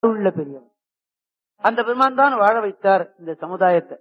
உள்ள பெரியவர். அந்த பெருமான் தான் வாழ வைத்தார் இந்த சமுதாயத்தை.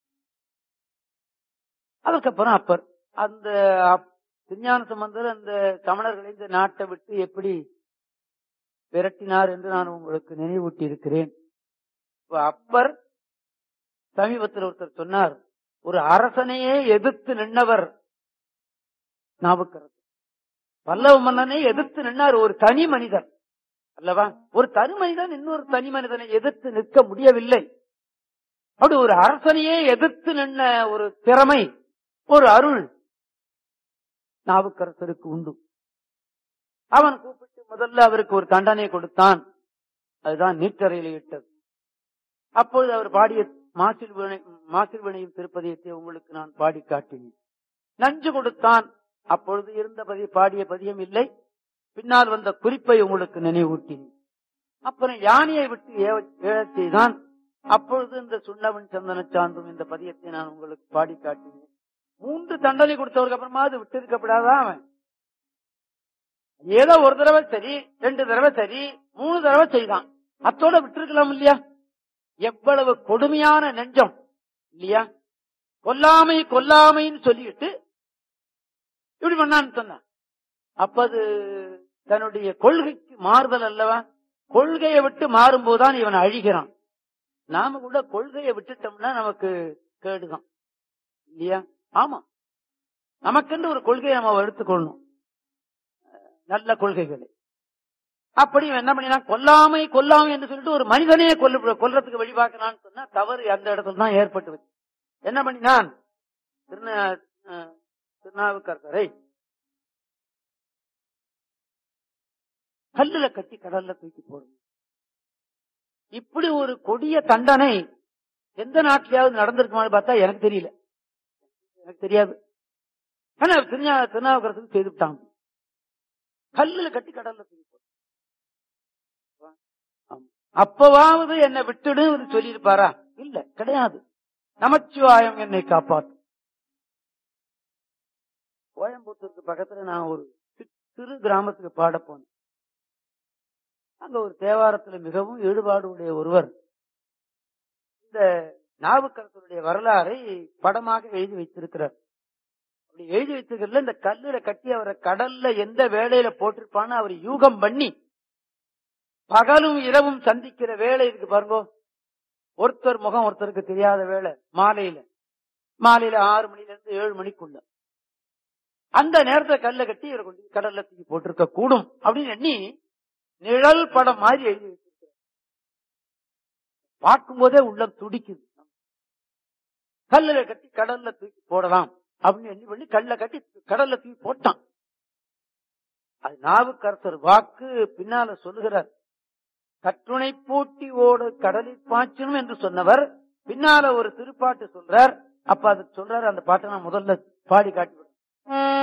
அதுக்கப்புறம் அப்பர் அந்த திருஞான சம்பந்தர் அந்த சமணர்களை இந்த நாட்டை விட்டு எப்படி விரட்டினார் என்று நான் உங்களுக்கு நினைவூட்டி இருக்கிறேன். அப்பர் சமீபத்தில் ஒருத்தர் சொன்னார், ஒரு அரசனையே எதிர்த்து நின்றவர் நாவுக்கரசர். பல்லவ மன்னனை எதிர்த்து நின்றார் ஒரு தனி மனிதர் அல்லவா? ஒரு தனி மனிதன் இன்னொரு தனி மனிதனை எதிர்த்து நிற்க முடியவில்லை. அப்படி ஒரு அரசனையே எதிர்த்து நின்ற ஒரு திறமை, ஒரு அருள் நாவுக்கரசருக்கு உண்டு. அவன் கூப்பிட்டு முதல்ல அவருக்கு ஒரு தண்டனை கொடுத்தான். அதுதான் நீற்றறையில் இட்டது. அப்பொழுது அவர் பாடிய மாசில் திருப்பதியத்தை உங்களுக்கு நான் பாடி காட்டினேன். நஞ்சு கொடுத்தான். அப்பொழுது இருந்த பாடிய பதியம் இல்லை. பின்னால் வந்த குறிப்பை உங்களுக்கு நினைவூட்டினேன். அப்புறம் யானையை விட்டு ஏழச் செய்தான். அப்பொழுது இந்த சுண்ணவன் சந்தன சாந்தும் இந்த பதியத்தை நான் உங்களுக்கு பாடி காட்டினேன். 3 தண்டனை கொடுத்தவருக்கு அப்புறமா அது விட்டு இருக்கப்படாதா? அவன் ஏதோ ஒரு தடவை சரி, 2 தடவை சரி, 3 தடவை செய்தான். அத்தோட விட்டு இருக்கலாம் இல்லையா? எவ்வளவு கொடுமையான நெஞ்சம் இல்லையா? கொல்லாமை கொல்லாமைன்னு சொல்லிட்டு இப்படி பண்ணான்னு சொன்னான். அப்ப அது தன்னுடைய கொள்கைக்கு மாறுதல் அல்லவா? கொள்கையை விட்டு மாறும்போதுதான் இவன் அழிகிறான். நாம கூட கொள்கையை விட்டுட்டோம்னா நமக்கு கேடுதான் இல்லையா? ஆமா, நமக்கென்று ஒரு கொள்கையை நம்ம எடுத்துக்கொள்ளணும், நல்ல கொள்கைகளை. அப்படி என்ன பண்ணினா கொல்லாமை கொல்லாமை என்று சொல்லிட்டு ஒரு மனிதனையே கொல்றதுக்கு வழிபார்க்கலான்னு சொன்னா தவறு அந்த இடத்துல தான் ஏற்பட்டு வச்சு. என்ன பண்ணினான்? திருநாவுக்கரசரை கல்லுல கட்டி கடல்ல தூக்கி போடும். இப்படி ஒரு கொடிய தண்டனை எந்த நாட்டிலேயாவது நடந்திருக்குமான்னு பார்த்தா எனக்கு தெரியல, எனக்கு தெரியாது. ஆனா திருநாவுக்கரசருக்கு செய்துட்டாங்க. கல்லுல கட்டி கடல்ல தூக்கி போடும். அப்பவாவது என்னை விட்டுடு சொல்லியிருப்பாரா? இல்ல, கிடையாது. நமச்சிவாயம் என்னை காப்பாற்றும். கோயம்புத்தூருக்கு பக்கத்துல நான் ஒரு சிறு கிராமத்துக்கு பாட போனேன். அங்க ஒரு தேவாரத்துல மிகவும் ஈடுபாடு உடைய ஒருவர் இந்த நாவுக்கரசருடைய வரலாறை படமாக எழுதி வைத்திருக்கிறார். அப்படி எழுதி வைத்திருக்கிறதுல இந்த கல்லுல கட்டி அவரை கடல்ல எந்த வேளையில போட்டிருப்பான்னு அவர் யூகம் பண்ணி பகலும் இரவும் சந்திக்கிற வேலை இருக்கு பாருங்க. ஒருத்தர் முகம் ஒருத்தருக்கு தெரியாத வேலை, மாலையில 6 மணில இருந்து 7 மணிக்குள்ள அந்த நேரத்தை கல்ல கட்டி இவரை கொண்டு கடல்ல தூக்கி போட்டிருக்க கூடும் அப்படின்னு எண்ணி நிழல் படம் மாதிரி எழுதி வச்சிருக்கிறார். பார்க்கும் போதே உள்ளம் துடிக்குது. கல்ல கட்டி கடல்ல தூக்கி போடலாம் அப்படின்னு எண்ணி பண்ணி கல்ல கட்டி கடல்ல தூக்கி போட்டான். அது நாவுக்கரசர் வாக்கு பின்னால சொல்லுகிறார். கற்றுணை பூட்டி ஓடு கடலில் பாய்ச்சணும் என்று சொன்னவர் பின்னால ஒரு திருப்பாட்டு சொல்றார். அப்ப அது சொல்றாரு. அந்த பாட்டை நான் முதல்ல பாடி காட்டி